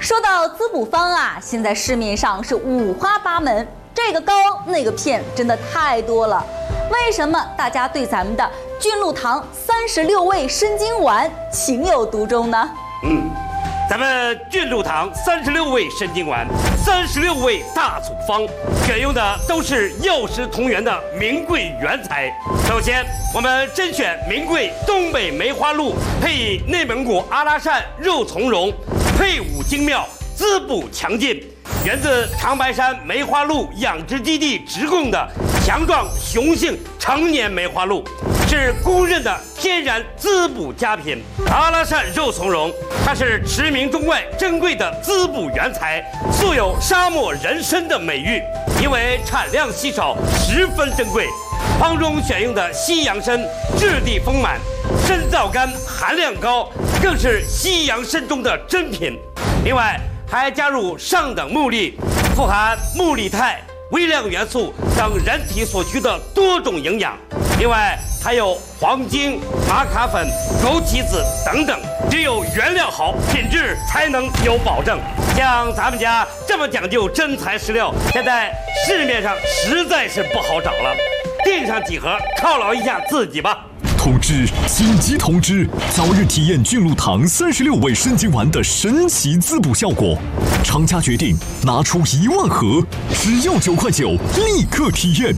说到滋补方啊，现在市面上是五花八门，这个膏那个片真的太多了。为什么大家对咱们的菌露堂36味生津丸情有独钟呢？ 咱们菌露堂36味生津丸，36味大组方，选用的都是药食同源的名贵原材。首先，我们甄选名贵东北梅花鹿，配以内蒙古阿拉善肉苁蓉，配伍精妙，滋补强劲，源自长白山梅花鹿养殖基地直供的强壮雄性成年梅花鹿，是公认的天然滋补佳品。阿拉善肉苁蓉，它是驰名中外珍贵的滋补原材，素有沙漠人参的美誉。因为产量稀少，十分珍贵。方中选用的西洋参质地丰满，参皂苷含量高，更是西洋参中的珍品。另外还加入上等木粒，富含木力肽、微量元素等人体所需的多种营养。另外还有黄精、玛卡粉、枸杞子等等，只有原料好，品质才能有保证。像咱们家这么讲究真材实料，现在市面上实在是不好找了。订上几盒犒劳一下自己吧。 通知！紧急通知！早日体验菌露堂36味生津丸的神奇滋补效果。厂家决定拿出1万盒，只要9块9，立刻体验。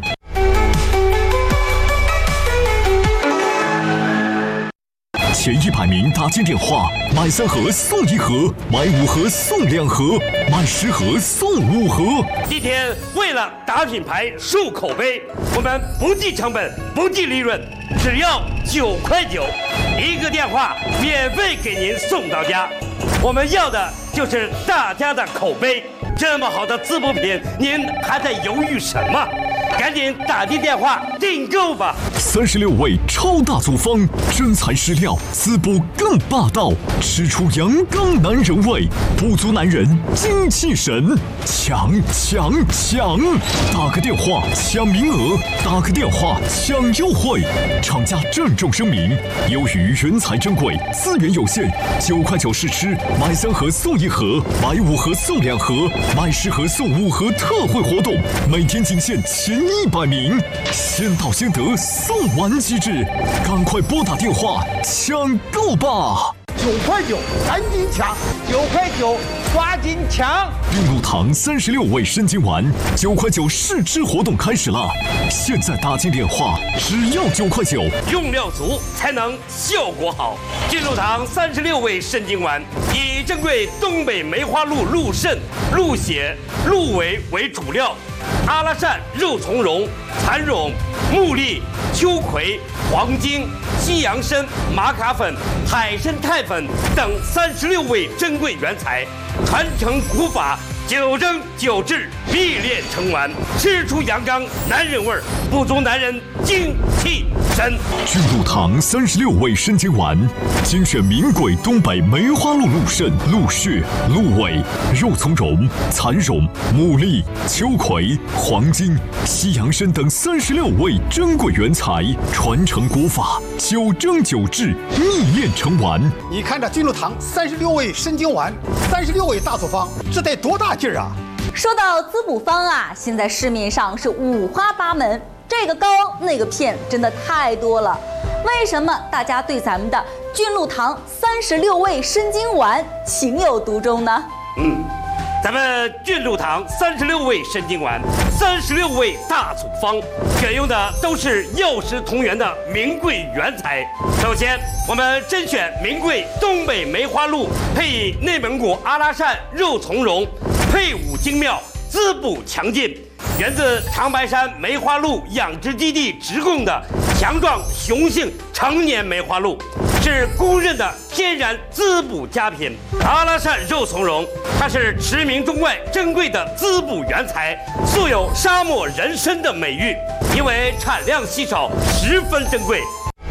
前100名打进电话，买3盒送1盒，买5盒送2盒，买10盒送5盒。 今天为了打品牌、树口碑，我们不计成本、不计利润，只要9块9，一个电话免费给您送到家。我们要的就是大家的口碑。这么好的滋补品，您还在犹豫什么？赶紧打进电话订购吧 ！36味超大组方，真材实料，滋补更霸道，吃出阳刚男人味，补足男人精气神。抢！打个电话抢名额，打个电话抢优惠。厂家郑重声明：由于原材珍贵，资源有限，9块9试吃，买3盒送1盒，买5盒送2盒，买10盒送5盒特惠活动，每天仅限前100名，先到先得，送完即止，赶快拨打电话抢购吧 ！9块9，赶紧抢！9块9，抓紧抢！ 菌露堂36味生津丸9块9试吃活动开始了，现在打进电话，只要9块9， 用料足才能效果好。菌露堂36味生津丸以珍贵东北梅花鹿鹿肾、鹿血、鹿尾为主料，阿拉善肉苁蓉、蚕蛹、木栗、秋葵、黄精、西洋参、玛卡粉、海参肽粉等36味珍贵原材，传承古法，9蒸9制，秘炼成丸，吃出阳刚男人味儿，补足男人精气神。 菌露堂36味生津丸，精选名贵东北梅花鹿鹿肾、鹿血、鹿尾、肉苁蓉、蚕蛹、木栗、秋葵、黄精、西洋参等36味珍贵原材，传承古法，9蒸9制，秘炼成丸。 你看这菌露堂36味生津丸，36味大组方，这得多大劲儿啊！ 说到滋补方啊，现在市面上是五花八门，这个膏那个片真的太多了。为什么大家对咱们的菌露堂36味生津丸情有独钟呢？ 咱们菌露堂36味生津丸，36味大组方，选用的都是药食同源的名贵原材。首先，我们甄选名贵东北梅花鹿，配以内蒙古阿拉善肉苁蓉，配伍精妙，滋补强劲，源自长白山梅花鹿养殖基地直供的强壮雄性成年梅花鹿，是公认的天然滋补佳品。阿拉善肉苁蓉，它是驰名中外珍贵的滋补原材，素有沙漠人参的美誉。因为产量稀少，十分珍贵。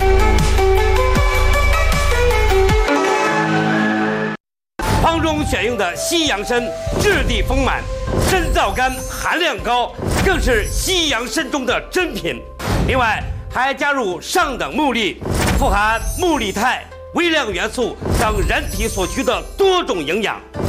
方中选用的西洋参质地丰满，参皂苷含量高，更是西洋参中的珍品。另外还加入上等木粒，富含木力肽、微量元素等人体所需的多种营养。